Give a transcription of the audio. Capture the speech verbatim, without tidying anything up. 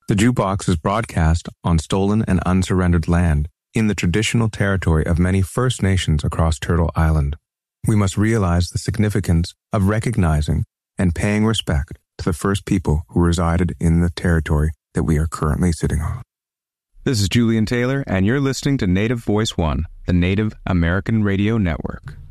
The Jukebox is broadcast on stolen and unsurrendered land in the traditional territory of many First Nations across Turtle Island. We must realize the significance of recognizing and paying respect to the first people who resided in the territory that we are currently sitting on. This is Julian Taylor, and you're listening to Native Voice One, the Native American Radio Network.